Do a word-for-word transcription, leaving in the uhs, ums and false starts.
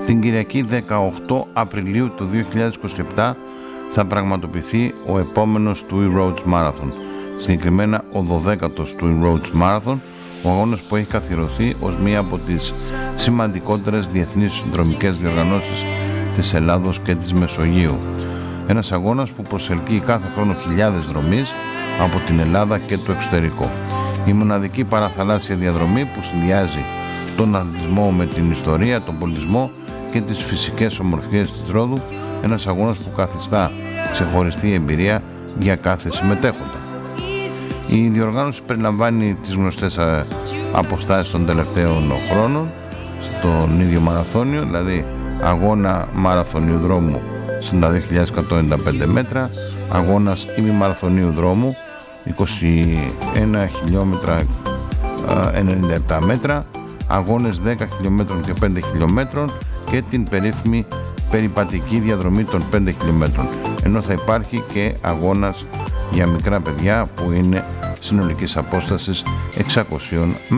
Την Κυριακή δεκαοκτώ Απριλίου του δύο χιλιάδες είκοσι επτά θα πραγματοποιηθεί ο επόμενος Two Roads Marathon, συγκεκριμένα ο δωδέκατος Two Roads Marathon, ο αγώνας που έχει καθιερωθεί ως μία από τις σημαντικότερες διεθνείς συνδρομικές διοργανώσεις της Ελλάδος και της Μεσογείου. Ένας αγώνας που προσελκύει κάθε χρόνο χιλιάδες δρομείς από την Ελλάδα και το εξωτερικό. Η μοναδική παραθαλάσσια διαδρομή που συνδυάζει τον αθλητισμό με την ιστορία, τον πολιτισμό και τις φυσικές ομορφιές της Ρόδου, ένας αγώνας που καθιστά ξεχωριστή εμπειρία για κάθε συμμετέχοντα. Η διοργάνωση περιλαμβάνει τις γνωστές αποστάσεις των τελευταίων χρόνων στον ίδιο μαραθώνιο, δηλαδή αγώνα μαραθωνίου δρόμου σαράντα δύο χιλιάδες εκατόν ενενήντα πέντε μέτρα, αγώνας ημιμαραθωνίου δρόμου είκοσι ένα χιλιόμετρα ενενήντα επτά μέτρα, αγώνες δέκα χιλιόμετρων και πέντε χιλιόμετρων και την περίφημη περιπατική διαδρομή των πέντε χιλιόμετρων, ενώ θα υπάρχει και αγώνας για μικρά παιδιά που είναι συνολικής απόστασης εξακόσια μέτρων.